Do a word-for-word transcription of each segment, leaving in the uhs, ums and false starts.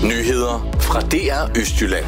Nyheder fra D R Østjylland.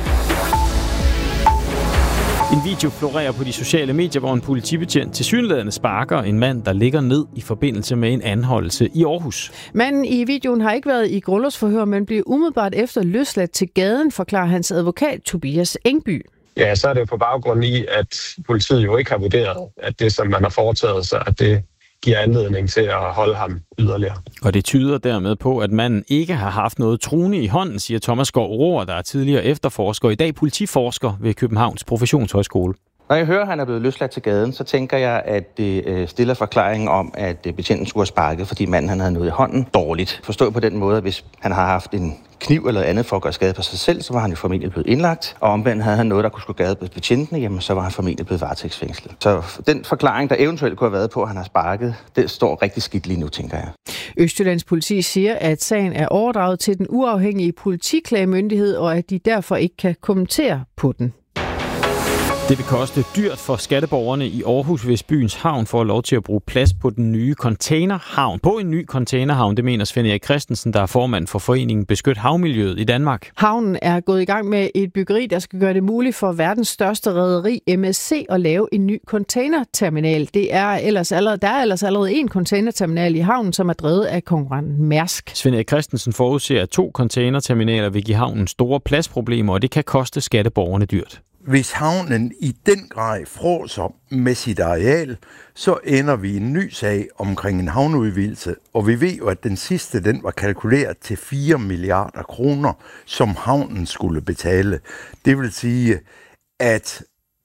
En video florerer på de sociale medier, hvor en politibetjent tilsyneladende sparker en mand, der ligger ned i forbindelse med en anholdelse i Aarhus. Manden i videoen har ikke været i grundlovsforhør, men blev umiddelbart efter løsladt til gaden, forklarer hans advokat Tobias Engby. Ja, så er det på baggrund i, at politiet jo ikke har vurderet, at det, som man har foretaget sig, at det giver anledning til at holde ham yderligere. Og det tyder dermed på, at manden ikke har haft noget truende i hånden, siger Thomas Skov Rohr, der er tidligere efterforsker og i dag politiforsker ved Københavns Professionshøjskole. Når jeg hører, at han er blevet løsladt til gaden, så tænker jeg, at det stiller forklaringen om, at betjenten skulle have sparket, fordi manden han havde noget i hånden dårligt. Forstået på den måde, at hvis han har haft en kniv eller andet for at gøre skade på sig selv, så var han jo formentlig blevet indlagt. Og omvendt havde han noget, der kunne skulle skade på betjentene, jamen så var han formentlig blevet varetægtsfængslet. Så den forklaring, der eventuelt kunne have været på, at han har sparket, det står rigtig skidt lige nu, tænker jeg. Østjyllands politi siger, at sagen er overdraget til den uafhængige politiklagemyndighed, og at de derfor ikke kan kommentere på den. Det vil koste dyrt for skatteborgerne i Aarhus, hvis byens havn får lov til at bruge plads på den nye containerhavn. På en ny containerhavn, det mener Svend Erik Christensen, der er formand for foreningen Beskyt Havmiljøet i Danmark. Havnen er gået i gang med et byggeri, der skal gøre det muligt for verdens største rederi M S C at lave en ny containerterminal. Det er ellers allerede, der er ellers allerede en containerterminal i havnen, som er drevet af konkurrenten Mærsk. Svend Erik Christensen forudser, at to containerterminaler vil give havnen store pladsproblemer, og det kan koste skatteborgerne dyrt. Hvis havnen i den grad fråser med sit areal, så ender vi i en ny sag omkring en havneudvidelse, og vi ved jo, at den sidste den var kalkuleret til fire milliarder kroner, som havnen skulle betale. Det vil sige, at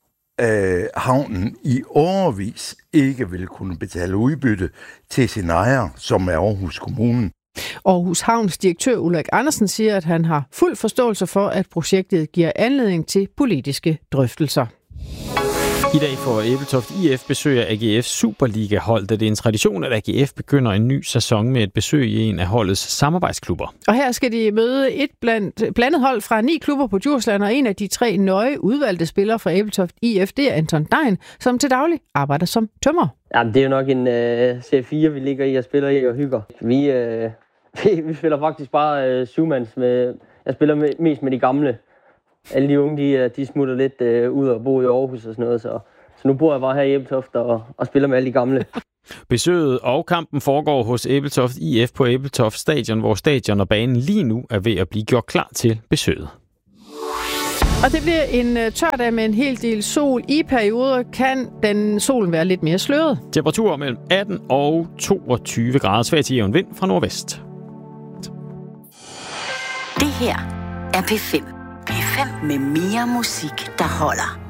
øh, havnen i årevis ikke vil kunne betale udbytte til sin ejer, som er Aarhus Kommune. Aarhus Havns direktør Ulrik Andersen siger, at han har fuld forståelse for, at projektet giver anledning til politiske drøftelser. I dag får Ebeltoft I F besøg af A G F's Superliga-hold, da det er en tradition, at A G F begynder en ny sæson med et besøg i en af holdets samarbejdsklubber. Og her skal de møde et blandt, blandet hold fra ni klubber på Djursland, og en af de tre nøje udvalgte spillere fra Ebeltoft I F, det er Anton Dein, som til daglig arbejder som tømrer. Jamen, det er jo nok en uh, serie fire, vi ligger i og spiller i og hygger. Vi, uh, vi, vi spiller faktisk bare uh, syvmands med... Jeg spiller med, mest med de gamle. Alle de unge, de, de smutter lidt uh, ud og bor i Aarhus og sådan noget, så, så nu bor jeg bare her i Ebeltoft og, og spiller med alle de gamle. Besøget og kampen foregår hos Ebeltoft I F på Ebeltoft Stadion, hvor stadion og banen lige nu er ved at blive gjort klar til besøget. Og det bliver en tør dag med en hel del sol. I perioder kan den solen være lidt mere sløret. Temperaturer mellem atten og toogtyve grader. Svag til jævn vind fra nordvest. Det her er P fem. P fem med mere musik, der holder.